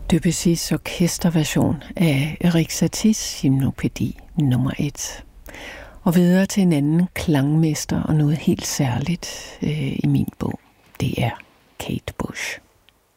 Debussys orkesterversion af Erik Satie's Gymnopædi nummer 1. Og videre til en anden klangmester og noget helt særligt i min bog. Det er Kate Bush.